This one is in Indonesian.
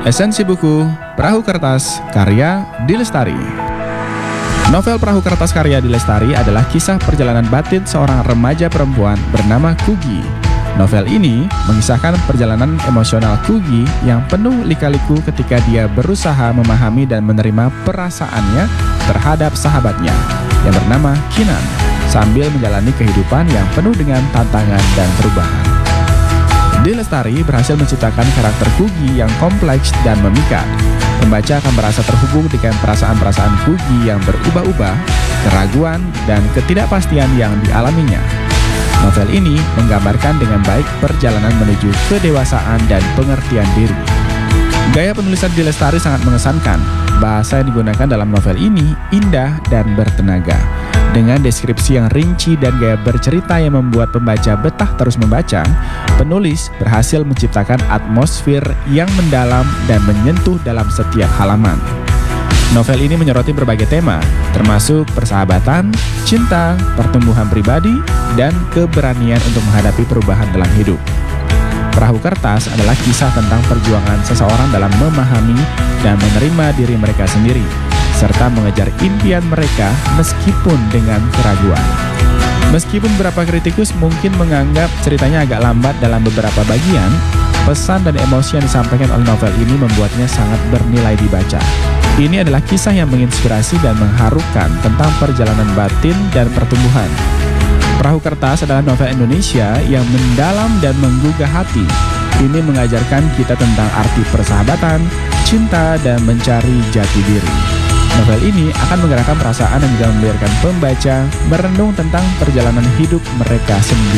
Esensi buku Perahu Kertas karya Dilestari. Novel Perahu Kertas karya Dilestari adalah kisah perjalanan batin seorang remaja perempuan bernama Kugi. Novel ini mengisahkan perjalanan emosional Kugi yang penuh lika-liku ketika dia berusaha memahami dan menerima perasaannya terhadap sahabatnya yang bernama Kinan, sambil menjalani kehidupan yang penuh dengan tantangan dan perubahan. Dilestari berhasil menciptakan karakter Kugi yang kompleks dan memikat. Pembaca akan merasa terhubung dengan perasaan-perasaan Kugi yang berubah-ubah, keraguan, dan ketidakpastian yang dialaminya. Novel ini menggambarkan dengan baik perjalanan menuju kedewasaan dan pengertian diri. Gaya penulisan Dilestari sangat mengesankan. Bahasa yang digunakan dalam novel ini indah dan bertenaga. Dengan deskripsi yang rinci dan gaya bercerita yang membuat pembaca betah terus membaca, penulis berhasil menciptakan atmosfer yang mendalam dan menyentuh dalam setiap halaman. Novel ini menyoroti berbagai tema, termasuk persahabatan, cinta, pertumbuhan pribadi, dan keberanian untuk menghadapi perubahan dalam hidup. Perahu Kertas adalah kisah tentang perjuangan seseorang dalam memahami dan menerima diri mereka sendiri, serta mengejar impian mereka meskipun dengan keraguan. Meskipun beberapa kritikus mungkin menganggap ceritanya agak lambat dalam beberapa bagian, pesan dan emosi yang disampaikan oleh novel ini membuatnya sangat bernilai dibaca. Ini adalah kisah yang menginspirasi dan mengharukan tentang perjalanan batin dan pertumbuhan. Perahu Kertas adalah novel Indonesia yang mendalam dan menggugah hati. Ini mengajarkan kita tentang arti persahabatan, cinta, dan mencari jati diri. Novel ini akan menggerakkan perasaan dan juga membiarkan pembaca merenung tentang perjalanan hidup mereka sendiri.